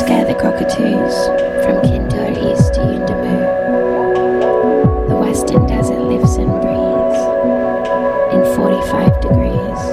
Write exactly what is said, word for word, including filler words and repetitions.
scare the cockatoos from Kindur east to Yuendamu. The western desert lives and breathes in forty-five degrees.